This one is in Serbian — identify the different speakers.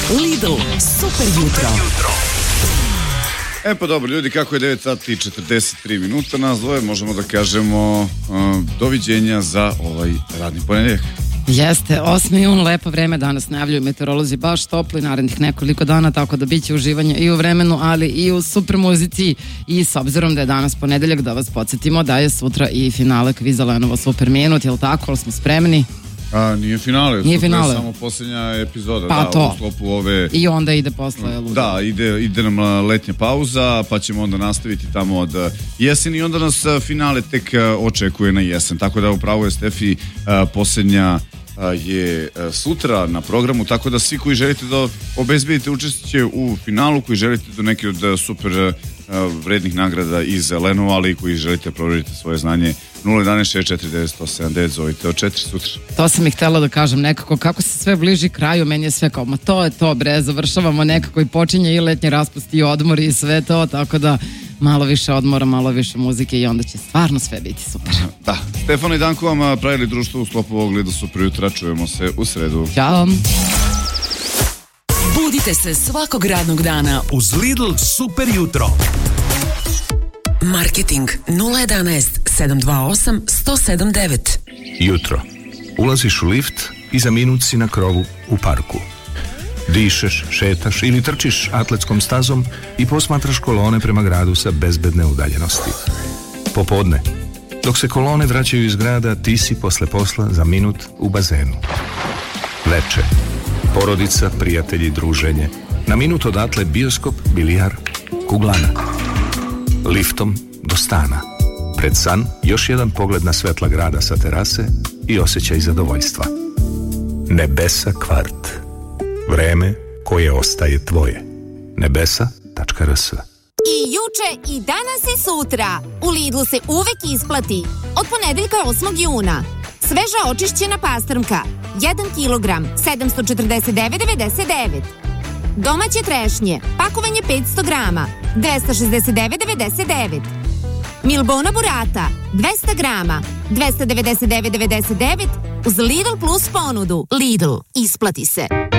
Speaker 1: Lidl, super jutro.
Speaker 2: Pa dobro, ljudi, kako je 9 sati i 43 minuta, nas dvoje možemo da kažemo doviđenja za ovaj radni ponedeljak.
Speaker 3: Jeste, 8. jun, lepo vreme danas najavljuju meteorolozi, baš toplo i narednih nekoliko dana, tako da biće uživanje i u vremenu, ali i u super muzici. I s obzirom da je danas ponedeljak, da vas podsjetimo da je sutra i finale kviza Lenovo Super Minut, jel tako, ali smo spremni?
Speaker 2: Nije finale,
Speaker 3: nije finale.
Speaker 2: Je samo posljednja epizoda,
Speaker 3: pa
Speaker 2: da,
Speaker 3: to.
Speaker 2: u sklopu ove...
Speaker 3: I onda ide posle luda.
Speaker 2: Da, ide nam letnja pauza, pa ćemo onda nastaviti tamo od jeseni i onda nas finale tek očekuje na jesen, tako da upravo je Stefi, posljednja je sutra na programu, tako da svi koji želite da obezbedite učešće u finalu, koji želite do neke od super vrednih nagrada iz Lenova, ali koji želite provjeriti svoje znanje, 011-649-179, zovite od 4 sutra.
Speaker 3: To sam i htjela da kažem, nekako kako se sve bliži kraju, meni je sve kao, ma to je to bre, završavamo nekako i počinje i letnji raspust i odmor i sve to, tako da malo više odmora, malo više muzike i onda će stvarno sve biti super.
Speaker 2: Da, Stefano i Danko vam pravili društvo u sklopu ovog Lidl super jutra, čujemo se u sredu.
Speaker 3: Ćao!
Speaker 1: Budite se svakog radnog dana
Speaker 4: uz Lidl super jutro.
Speaker 1: Marketing 011 728 179.
Speaker 4: Jutro. Ulaziš u lift i za minut si na krovu u parku. Dišeš, šetaš ili trčiš atletskom stazom i posmatraš kolone prema gradu sa bezbedne udaljenosti. Popodne, dok se kolone vraćaju iz grada, ti si posle posla za minut u bazenu. Veče. Porodica, prijatelji, druženje. Na minut odatle bioskop, bilijar, kuglana. Liftom do stana. Pred san još jedan pogled na svetla grada sa terase i osjećaj zadovoljstva. Nebesa kvart. Vreme koje ostaje tvoje. Nebesa.rs.
Speaker 5: I juče i danas i sutra. U Lidlu se uvek isplati. Od ponedeljka 8. juna. Sveža očišćena pastrmka 1 kg 749,99. Domaće trešnje, pakovanje 500 grama 269,99. Milbona burata 200 grama 299,99 uz Lidl Plus ponudu. Lidl, isplati se.